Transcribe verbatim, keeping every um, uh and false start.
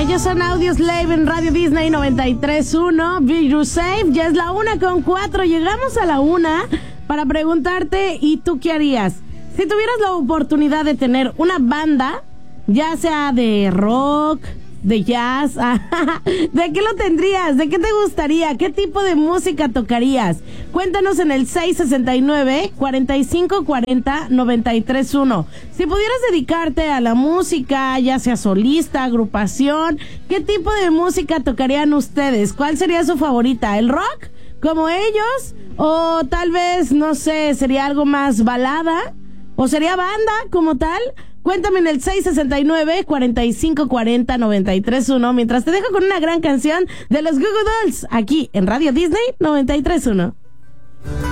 Ellos son Audioslave en Radio Disney noventa y tres punto uno. Be You Safe. Ya es la una con cuatro. Llegamos a la una para preguntarte, ¿y tú qué harías? Si tuvieras la oportunidad de tener una banda, ya sea de rock, de jazz, ¿de qué lo tendrías? ¿De qué te gustaría? ¿Qué tipo de música tocarías? Cuéntanos en el seis sesenta y nueve, cuarenta y cinco cuarenta, noventa y tres uno. Si pudieras dedicarte a la música, ya sea solista, agrupación, ¿qué tipo de música tocarían ustedes? ¿Cuál sería su favorita? ¿El rock, como ellos? ¿O tal vez, no sé, sería algo más balada? ¿O sería banda como tal? Cuéntame en el seis sesenta y nueve, cuarenta y cinco cuarenta, noventa y tres uno, mientras te dejo con una gran canción de los Goo Goo Dolls, aquí en Radio Disney noventa y tres punto uno.